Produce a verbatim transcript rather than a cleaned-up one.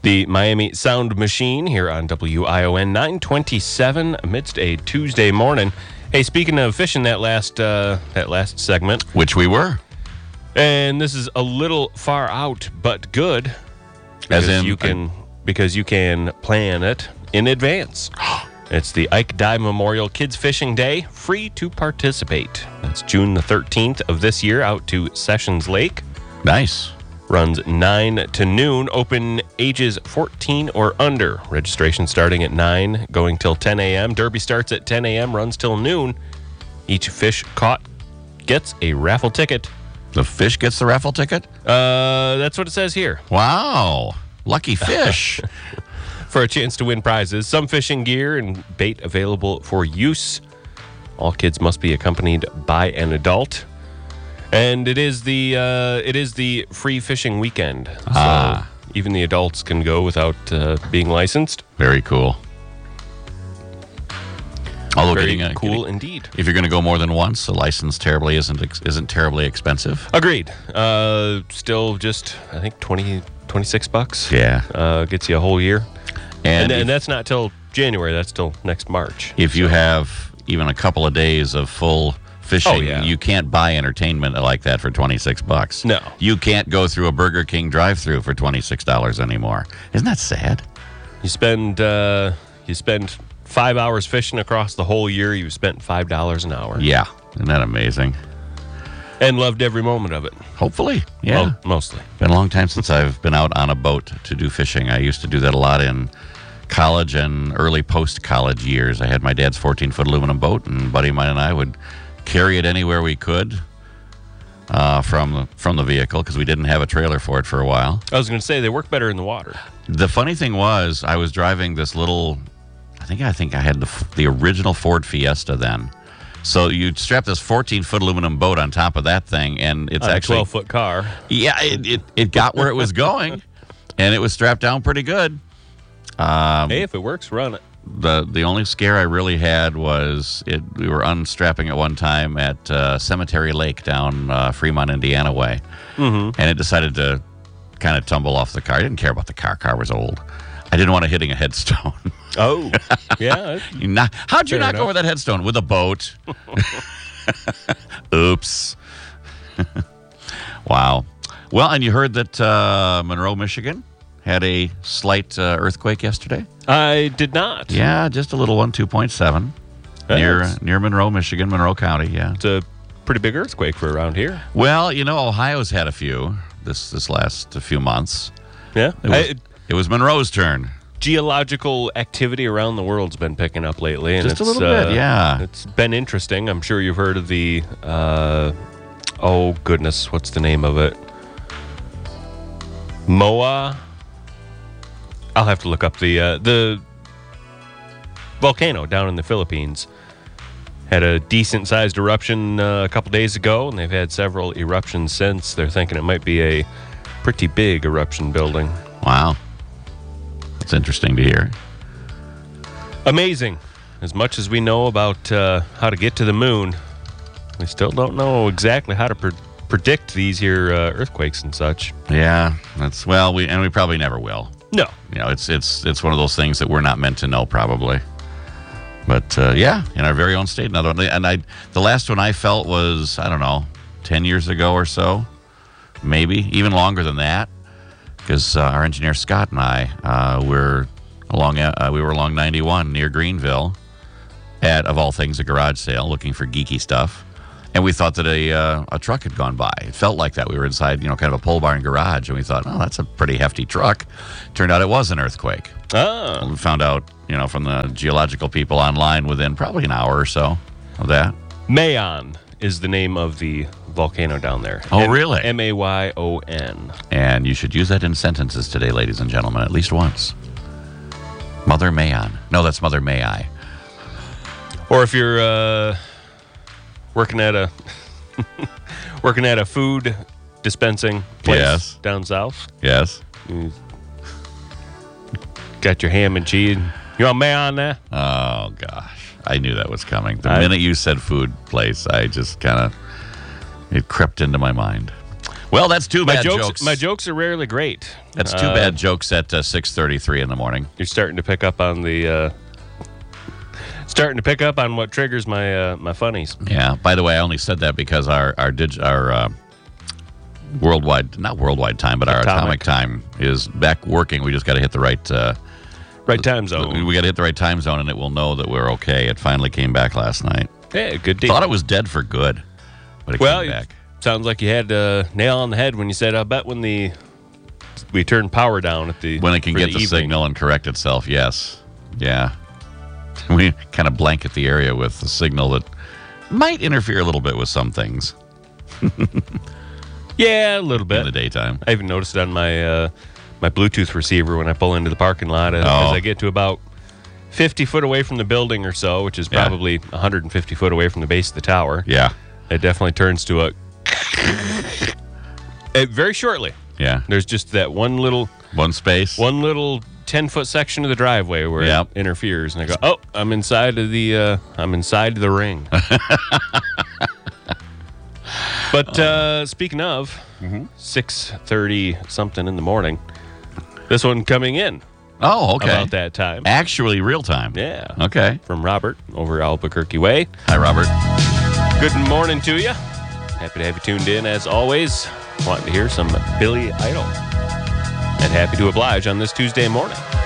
The Miami Sound Machine here on W I O N nine twenty-seven amidst a Tuesday morning. Hey, speaking of fishing, that last uh, that last segment, which we were, and this is a little far out, but good, as in you can because you can plan it in advance. It's the Ike Dye Memorial Kids Fishing Day, free to participate. That's June the thirteenth of this year, out to Sessions Lake. Nice. Runs nine to noon, open ages fourteen or under. Registration starting at nine, going till ten a.m. Derby starts at ten a.m., runs till noon. Each fish caught gets a raffle ticket. The fish gets the raffle ticket? Uh, that's what it says here. Wow. Lucky fish. For a chance to win prizes, some fishing gear and bait available for use. All kids must be accompanied by an adult. And it is the uh, it is the free fishing weekend, so ah. even the adults can go without uh, being licensed. Very cool. Although Very getting a, cool getting, indeed. If you're going to go more than once, a license terribly isn't isn't terribly expensive. Agreed. Uh, still just I think twenty, twenty-six bucks. Yeah, uh, gets you a whole year, and and, and if, that's not till January. That's till next March. If you have even a couple of days of full fishing, oh, yeah. you can't buy entertainment like that for twenty-six bucks. No. You can't go through a Burger King drive-thru for twenty-six dollars anymore. Isn't that sad? You spend uh, you spend five hours fishing across the whole year. You've spent five dollars an hour. Yeah. Isn't that amazing? And loved every moment of it. Hopefully. Yeah. Well, mostly. Been a long time since I've been out on a boat to do fishing. I used to do that a lot in college and early post-college years. I had my dad's fourteen-foot aluminum boat, and a buddy of mine and I would carry it anywhere we could uh, from the, from the vehicle because we didn't have a trailer for it for a while. I was going to say they work better in the water. The funny thing was, I was driving this little, I think I think I had the the original Ford Fiesta then. So you'd strap this fourteen-foot aluminum boat on top of that thing, and it's On actually a twelve-foot car. Yeah, it, it it got where it was going, and it was strapped down pretty good. Um, Hey, if it works, run it. The the only scare I really had was it. We were unstrapping at one time at uh, Cemetery Lake down uh, Fremont, Indiana way, Mm-hmm. and it decided to kind of tumble off the car. I didn't care about the car. Car was old. I didn't want it hitting a headstone. Oh, yeah. You knock, how'd you Fair knock enough. over that headstone? With a boat. Oops. Wow. Well, and you heard that uh, Monroe, Michigan had a slight uh, earthquake yesterday? I did not. Yeah, just a little one, two point seven. Near That's- near Monroe, Michigan, Monroe County, yeah. It's a pretty big earthquake for around here. Well, you know, Ohio's had a few this this last few months. Yeah. It was, I- it was Monroe's turn. geological activity around the world's been picking up lately. And Just a it's, little uh, bit, yeah. It's been interesting. I'm sure you've heard of the, uh, oh, goodness, what's the name of it? Moa? I'll have to look up the uh, the volcano down in the Philippines. Had a decent-sized eruption uh, a couple days ago, and they've had several eruptions since. They're thinking it might be a pretty big eruption building. Wow. That's interesting to hear. Amazing. As much as we know about uh, how to get to the moon, we still don't know exactly how to pre- predict these here uh, earthquakes and such. Yeah, that's well, we and we probably never will. No. You know, it's it's it's one of those things that we're not meant to know, probably. But uh, yeah, in our very own state. Another one, and I, the last one I felt was I don't know, ten years ago or so, maybe even longer than that, because uh, our engineer Scott and I uh, were along uh, we were along ninety-one near Greenville, at of all things a garage sale, looking for geeky stuff. And we thought that a uh, a truck had gone by. It felt like that. We were inside, you know, kind of a pole barn garage, and we thought, oh, that's a pretty hefty truck. Turned out it was an earthquake. Oh. We found out, you know, from the geological people online within probably an hour or so of that. Mayon is the name of the volcano down there. Oh, M- really? M A Y O N. And you should use that in sentences today, ladies and gentlemen, at least once. Mother Mayon. No, that's Mother May I. Or if you're uh, working at a working at a food dispensing place Yes. down south, Yes. you got your ham and cheese. You want mayo there? Oh, gosh. I knew that was coming. The I- minute you said food place, I just kind of, it crept into my mind. Well, that's two My bad jokes, jokes. my jokes are rarely great. That's two Uh, bad jokes at uh, six thirty-three in the morning. You're starting to pick up on the, uh, starting to pick up on what triggers my uh, my funnies. Yeah. By the way, I only said that because our our dig- our uh, worldwide, not worldwide time, but our Atomic. atomic time is back working. We just got to hit the right. Uh, Right time zone. we got to hit the right time zone, and it will know that we're okay. It finally came back last night. Hey, good deal. Thought it was dead for good, but it Well, came it back. sounds like you had a nail on the head when you said, "I bet when the we turn power down at the When it can for get the, evening." signal and correct itself, yes. Yeah. We kind of blanket the area with a signal that might interfere a little bit with some things Yeah, a little in bit. the daytime. I even noticed it on my uh, my Bluetooth receiver when I pull into the parking lot. As, Oh. as I get to about fifty foot away from the building or so, which is Yeah. probably one hundred fifty foot away from the base of the tower, Yeah. it definitely turns to a. It, very shortly, Yeah. there's just that one little One space. one little ten foot section of the driveway where Yep. it interferes, and I go, "Oh, I'm inside of the uh, I'm inside the ring." But uh, speaking of, six thirty something in the morning, this one coming in Oh, okay. about that time. Actually, real time. Yeah, Okay. from Robert over Albuquerque Way. Hi, Robert. Good morning to you. Happy to have you tuned in as always. Wanting to hear some Billy Idol, and happy to oblige on this Tuesday morning.